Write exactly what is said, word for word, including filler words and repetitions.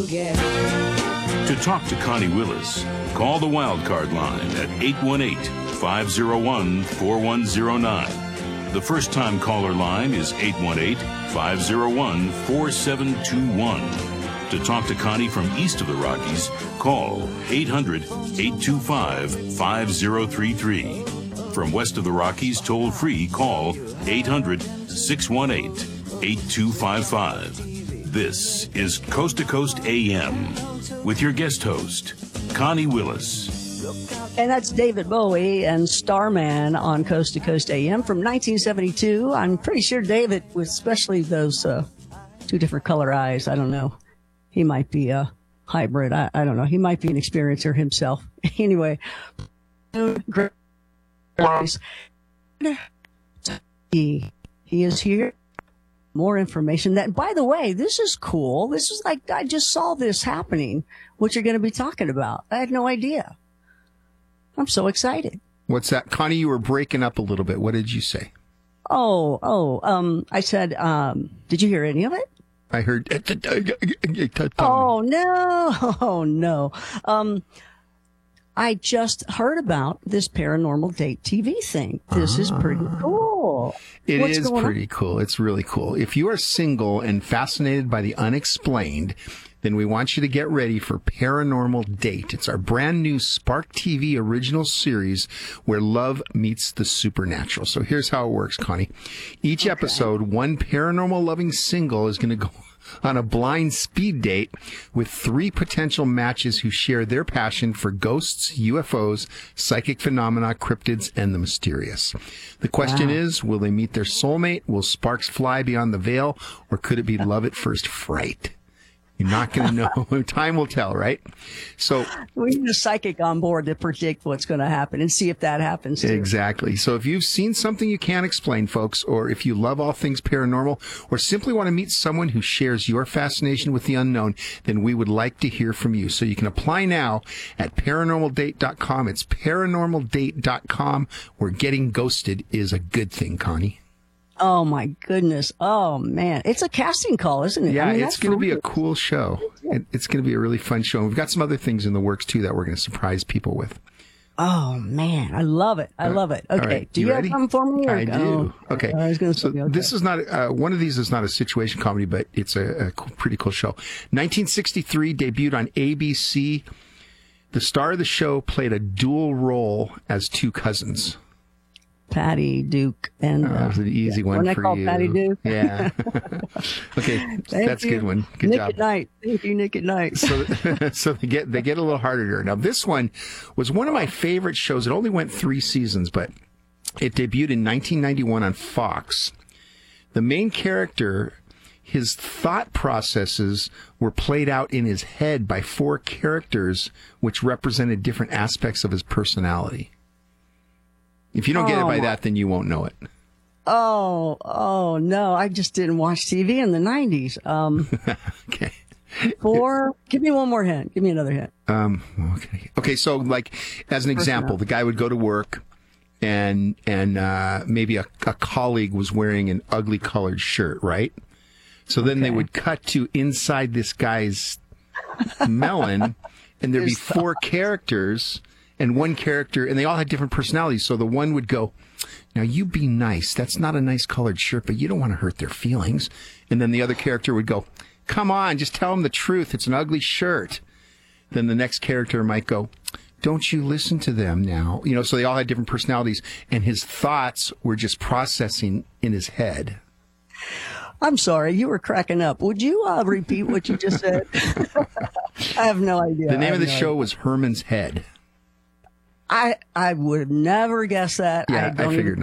again. To talk to Connie Willis, call the Wildcard line at eight one eight, five oh one, four one oh nine. The first-time caller line is eight one eight, five oh one, four seven two one. To talk to Connie from east of the Rockies, call eight hundred, eight two five, five oh three three. From west of the Rockies, toll-free, call eight hundred, six one eight, eight two five five. This is Coast to Coast A M with your guest host, Connie Willis. And that's David Bowie and Starman on Coast to Coast A M from nineteen seventy-two. I'm pretty sure David, with especially those uh, two different color eyes, I don't know. He might be a hybrid. I, I don't know. He might be an experiencer himself. Anyway, great. He, he is here. More information. That, by the way, this is cool. This is like, I just saw this happening, what you're going to be talking about. I had no idea. I'm so excited. What's that? Connie, you were breaking up a little bit. What did you say? Oh, oh, um, I said, um, did you hear any of it? I heard. Oh, no. Oh, no. Um, I just heard about this Paranormal Date T V thing. This ah. is pretty cool. It What's is pretty on? cool. It's really cool. If you are single and fascinated by the unexplained, then we want you to get ready for Paranormal Date. It's our brand new Spark T V original series where love meets the supernatural. So here's how it works, Connie. Each okay. episode, one paranormal loving single is going to go on a blind speed date with three potential matches who share their passion for ghosts, U F Os, psychic phenomena, cryptids, and the mysterious. The question wow. is, will they meet their soulmate? Will sparks fly beyond the veil? Or could it be love at first fright? You're not going to know. Time will tell, right? So we need a psychic on board to predict what's going to happen and see if that happens too. Exactly. So if you've seen something you can't explain, folks, or if you love all things paranormal, or simply want to meet someone who shares your fascination with the unknown, then we would like to hear from you. So you can apply now at paranormal date dot com. It's paranormal date dot com, where getting ghosted is a good thing, Connie. Oh, my goodness. Oh, man. It's a casting call, isn't it? Yeah, I mean, it's going to be a cool show. It, it's going to be a really fun show. And we've got some other things in the works, too, that we're going to surprise people with. Oh, man. I love it. I love it. Okay. Right. Do you, you have something for me? Or? I do. Oh, okay. I was going to so say, okay. This is not, uh, one of these is not a situation comedy, but it's a, a cool, pretty cool show. nineteen sixty-three, debuted on A B C. The star of the show played a dual role as two cousins. Patty Duke and oh, that was an easy yeah. one Wasn't for that called you. Patty Duke? Yeah. Okay, Thank that's a you. good one. Good Nick job. At Night. Thank you, Nick at Night. so, so they get they get a little harder here. Now, this one was one of my favorite shows. It only went three seasons, but it debuted in nineteen ninety-one on Fox. The main character, his thought processes were played out in his head by four characters, which represented different aspects of his personality. If you don't get it by that, then you won't know it. Oh, oh, no. I just didn't watch T V in the nineties. Um, okay. Four. Give me one more hint. Give me another hint. Um, okay. Okay, so, like, as an example, the guy would go to work, and and uh, maybe a, a colleague was wearing an ugly colored shirt, right? So then okay. they would cut to inside this guy's melon, and there'd be four characters... And one character, and they all had different personalities. So the one would go, now you be nice. That's not a nice colored shirt, but you don't want to hurt their feelings. And then the other character would go, come on, just tell them the truth. It's an ugly shirt. Then the next character might go, don't you listen to them now? You know, so they all had different personalities. And his thoughts were just processing in his head. I'm sorry, you were cracking up. Would you uh, repeat what you just said? I have no idea. The name of the no show idea. was Herman's Head. I I would never guess that. Yeah, I, don't I figured even